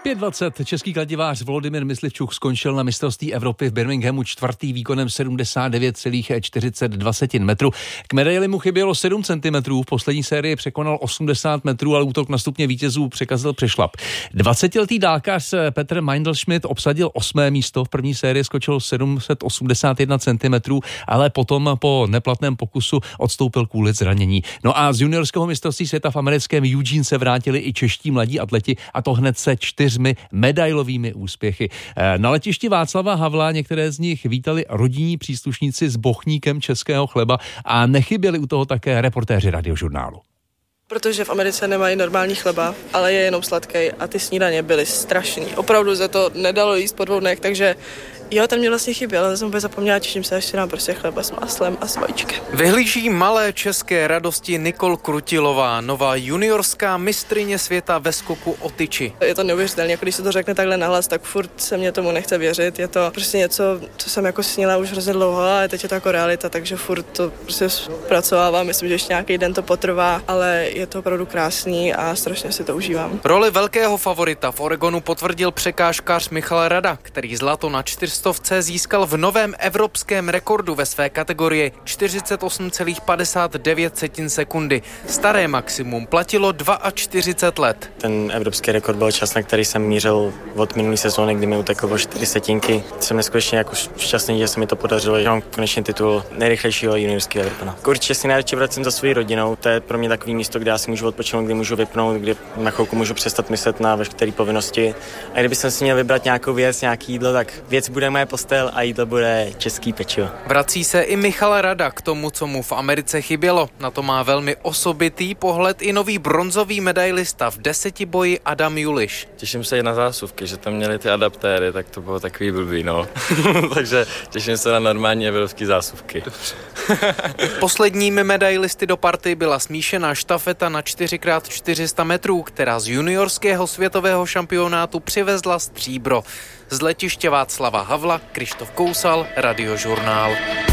5:20 český kladivář Volodymyr Myslivčuk skončil na mistrovství Evropy v Birminghamu čtvrtý výkonem 79,42 metru. K medaili mu chybělo 7 cm, v poslední sérii překonal 80 metrů, ale útok na stupně vítězů překazil přešlap. 20letý dálkař Petr Meindl-Schmidt obsadil 8. místo, v první sérii skočil 781 cm, ale potom po neplatném pokusu odstoupil kvůli zranění. No a z juniorského mistrovství světa v americkém Eugene se vrátili i čeští mladí atleti, a to hned se 4 medailovými úspěchy. Na letišti Václava Havla některé z nich vítali rodinní příslušníci s bochníkem českého chleba a nechyběli u toho také reportéři Radiožurnálu. Protože v Americe nemají normální chleba, ale je jenom sladký a ty snídaně byly strašný. Opravdu se to nedalo jíst po 2 dnech, takže jo, tam mě vlastně chyběl, ale jsem úplně zapomněla, těším se, až si dám prostě chleba s máslem a s vajíčkem. Vyhlíží malé české radosti Nikol Krutilová, nová juniorská mistryně světa ve skoku o tyči. Je to neuvěřitelné, jako když se to řekne takhle nahlas, tak furt se mě tomu nechce věřit. Je to prostě něco, co jsem jako snila už hrozně dlouho a teď je to jako realita, takže furt to prostě zpracovávám. Myslím, že ještě nějaký den to potrvá, ale je to opravdu krásný a strašně si to užívám. Roli velkého favorita v Oregonu potvrdil překážkář Michal Rada, který zlato na 400 získal v novém evropském rekordu ve své kategorii 48,59 sekundy. Staré maximum platilo 42 let. Ten evropský rekord byl čas, na který jsem mířil od minulé sezóny, kdy mi uteklo o 4 setinky. Jsem neskutečně jako šťastný, že se mi to podařilo, že mám konečně titul nejrychlejšího juniorského Evropana. Určitě si nejradši vracím za svou rodinou, to je pro mě takový místo, kde já si můžu odpočinout, kdy můžu vypnout, kdy na chvilku můžu přestat myslet na veškeré povinnosti. A kdyby jsem si měl vybrat nějakou věc, nějaký jídlo, tak věc bude moje postel a jídlo bude český pečivo. Vrací se i Michal Rada k tomu, co mu v Americe chybělo. Na to má velmi osobitý pohled i nový bronzový medailista v 10 boji Adam Juliš. Těším se i na zásuvky, že tam měli ty adaptéry, tak to bylo takový blbý, no. Takže těším se na normální evropské zásuvky. Posledními medailisty do party byla smíšená štafeta na 4x400 metrů, která z juniorského světového šampionátu přivezla stříbro. Z letiště Václava Havla Krištof Kousal, Radiožurnál.